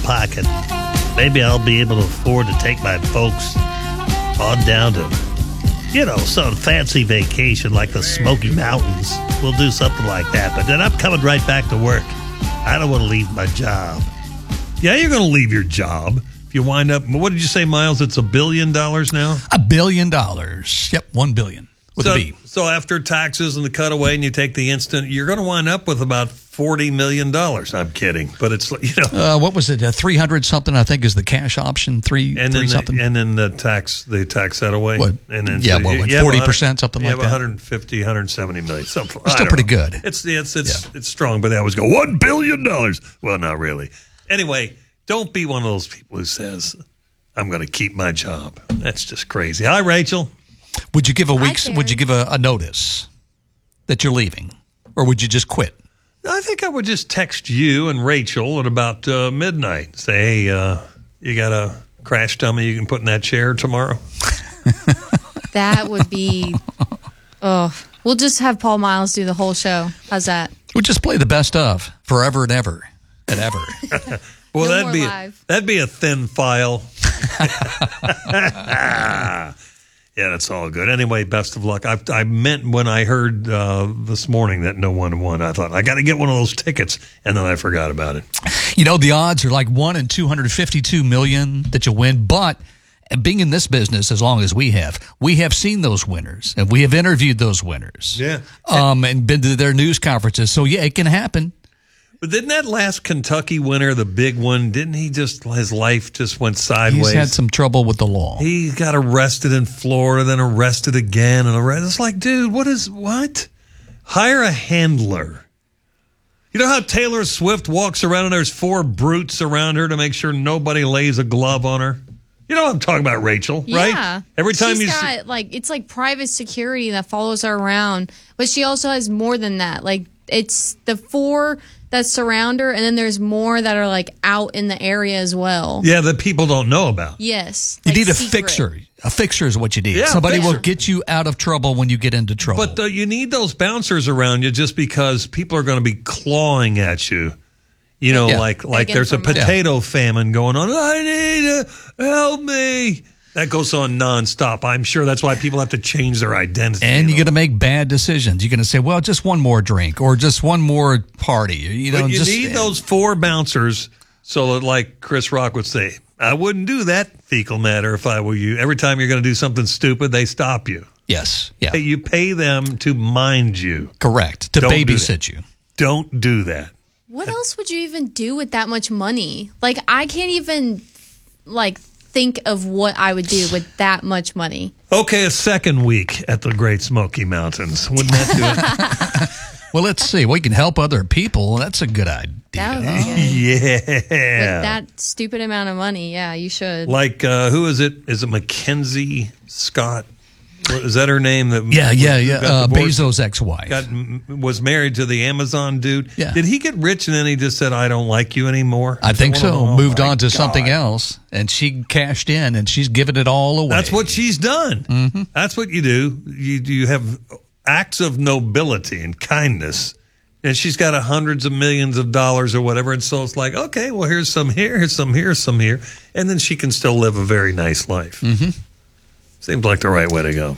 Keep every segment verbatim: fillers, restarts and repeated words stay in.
pocket, maybe I'll be able to afford to take my folks on down to, you know, some fancy vacation like the Smoky Mountains. We'll do something like that. But then I'm coming right back to work. I don't want to leave my job. Yeah, you're going to leave your job if you wind up. What did you say, Miles? It's a billion dollars now? A billion dollars. Yep, one billion with so, a B. So after taxes and the cutaway and you take the instant, you're going to wind up with about forty million dollars. I'm kidding. But it's, you know. Uh, what was it? Uh, three hundred something, I think, is the cash option. Three, and three then something. The, and then the tax, they tax that away. What? And then yeah, so well, you, forty percent, something like that. You that. have one hundred fifty, one hundred seventy million. Something, it's still pretty know. good. It's it's it's yeah. it's strong, but they always go one billion dollars. Well, not really. Anyway, don't be one of those people who says, I'm going to keep my job. That's just crazy. Hi, Rachel. Would you give a week's? Would you give a, a notice that you're leaving, or would you just quit? I think I would just text you and Rachel at about uh, midnight. Say, hey, uh, you got a crash dummy you can put in that chair tomorrow? That would be. Oh, we'll just have Paul Miles do the whole show. How's that? We'll just play the best of forever and ever and ever. Well, no that'd be live. that'd be a thin file. Yeah, that's all good. Anyway, best of luck. I, I meant when I heard uh, this morning that no one won, I thought, I got to get one of those tickets, and then I forgot about it. You know, the odds are like one in two hundred fifty-two million that you'll win, but being in this business as long as we have, we have seen those winners, and we have interviewed those winners. Yeah. Um, and been to their news conferences, so yeah, it can happen. But didn't that last Kentucky winner, the big one, didn't he just, his life just went sideways? He's had some trouble with the law. He got arrested in Florida, then arrested again. and arrested. It's like, dude, what is, what? Hire a handler. You know how Taylor Swift walks around and there's four brutes around her to make sure nobody lays a glove on her? You know what I'm talking about, Rachel, right? Yeah. Every time She's you got, see- like, it's like private security that follows her around. But she also has more than that. Like, it's the four that surround her, and then there's more that are like out in the area as well. Yeah, that people don't know about. Yes. You like need a secret. fixer. A fixer is what you need. Yeah, Somebody fixer. will get you out of trouble when you get into trouble. But uh, you need those bouncers around you just because people are going to be clawing at you. You know, Yeah. like like Begging there's a for money. potato famine going on. I need to help me. That goes on nonstop. I'm sure that's why people have to change their identity. And you you're going to make bad decisions. You're going to say, well, just one more drink or just one more party. You know, But you just, need those four bouncers so that, like Chris Rock would say, I wouldn't do that fecal matter if I were you. Every time you're going to do something stupid, they stop you. Yes. Yeah. You pay them to mind you. Correct. To Don't do babysit you. Don't do that. What else would you even do with that much money? Like, I can't even, like, think of what I would do with that much money. Okay, a second week at the Great Smoky Mountains. Wouldn't that do it? Well, let's see. We can help other people. That's a good idea. That would be good. Yeah. With that stupid amount of money, yeah, you should. Like, uh, who is it? Is it Mackenzie Scott? What, is that her name? That Yeah, yeah, yeah. got Uh, divorced? Bezos' ex-wife. Got, was married to the Amazon dude. Yeah. Did he get rich and then he just said, I don't like you anymore? I think Is that one so. of them? Moved Oh, my on to God. something else, and she cashed in, and she's given it all away. That's what she's done. Mm-hmm. That's what you do. You you have acts of nobility and kindness, and she's got a hundreds of millions of dollars or whatever. And so it's like, okay, well, here's some here, here's some here, some here, and then she can still live a very nice life. Mm-hmm. Seems like the right way to go.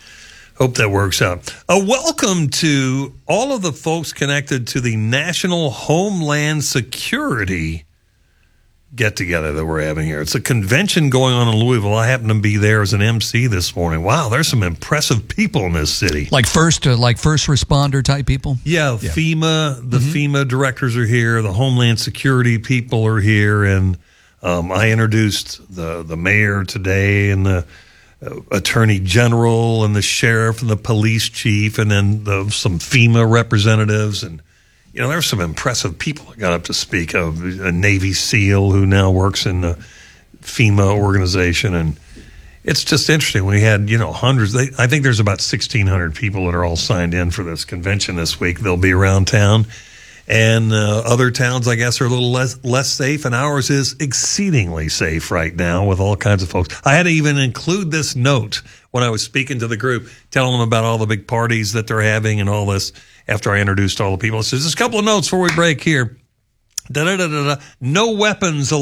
Hope that works out. A welcome to all of the folks connected to the National Homeland Security get-together that we're having here. It's a convention going on in Louisville. I happen to be there as an M C this morning. Wow, there's some impressive people in this city. Like first, uh, like first responder type people. Yeah, Yeah. FEMA, the Mm-hmm. FEMA directors are here. The Homeland Security people are here. And um, I introduced the, the mayor today and the uh, attorney general and the sheriff and the police chief and then the, some FEMA representatives. And, you know, there's some impressive people that got up to speak of. A Navy SEAL who now works in the FEMA organization. And it's just interesting. We had, you know, hundreds. They, I think there's about sixteen hundred people that are all signed in for this convention this week. They'll be around town. And uh, other towns, I guess, are a little less less safe, and ours is exceedingly safe right now with all kinds of folks. I had to even include this note when I was speaking to the group, telling them about all the big parties that they're having and all this after I introduced all the people. So just a couple of notes before we break here. Da, da, da, da, da. No weapons allowed.